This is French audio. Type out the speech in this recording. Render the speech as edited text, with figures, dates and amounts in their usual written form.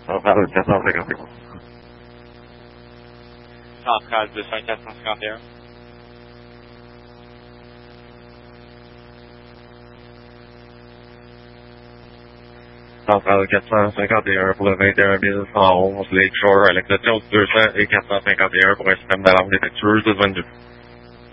Centrale 451. Centrale 200-451. Centrale 451 pour le 21 111 Lakeshore, à l'exception du 200 et 451 pour un système d'alarme défectueuse de 22.